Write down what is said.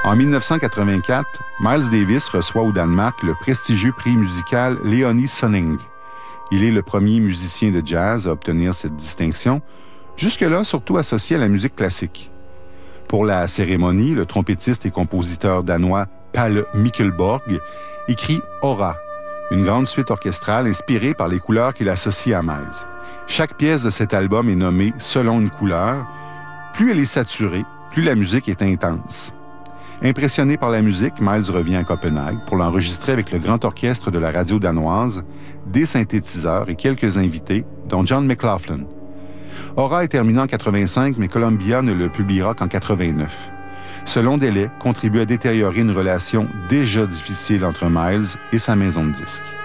En 1984, Miles Davis reçoit au Danemark le prestigieux prix musical Léonie Sonning. Il est le premier musicien de jazz à obtenir cette distinction, jusque-là surtout associé à la musique classique. Pour la cérémonie, le trompettiste et compositeur danois Palle Mikkelborg écrit « Aura », une grande suite orchestrale inspirée par les couleurs qu'il associe à Miles. Chaque pièce de cet album est nommée selon une couleur. Plus elle est saturée, plus la musique est intense. Impressionné par la musique, Miles revient à Copenhague pour l'enregistrer avec le grand orchestre de la radio danoise, des synthétiseurs et quelques invités, dont John McLaughlin. Aura est terminé en 85, mais Columbia ne le publiera qu'en 89. Ce long délai contribue à détériorer une relation déjà difficile entre Miles et sa maison de disques.